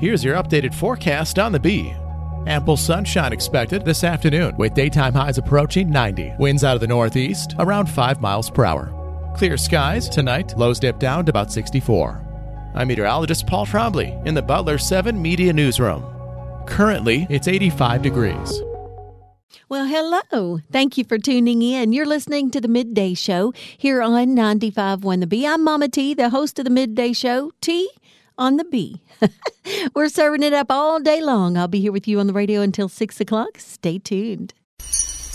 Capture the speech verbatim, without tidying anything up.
Here's your updated forecast on the Bee. Ample sunshine expected this afternoon with daytime highs approaching ninety. Winds out of the northeast around five miles per hour. Clear skies tonight, lows dip down to about sixty-four. I'm meteorologist Paul Trombley in the Butler seven Media Newsroom. Currently, it's eighty-five degrees. Well, hello. Thank you for tuning in. You're listening to the Midday Show here on ninety-five point one The Bee. I'm Mama T, the host of the Midday Show. T on the Bee. We're serving it up all day long. I'll be here with you on the radio until six o'clock. Stay tuned.